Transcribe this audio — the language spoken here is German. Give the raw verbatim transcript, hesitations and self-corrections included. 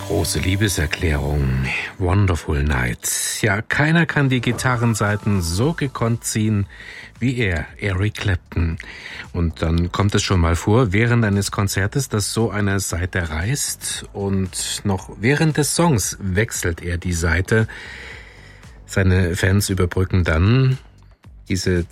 Große Liebeserklärung, Wonderful Night. Ja, keiner kann die Gitarrensaiten so gekonnt ziehen wie er, Eric Clapton. Und dann kommt es schon mal vor, während eines Konzertes, dass so eine Saite reißt und noch während des Songs wechselt er die Saite. Seine Fans überbrücken dann diese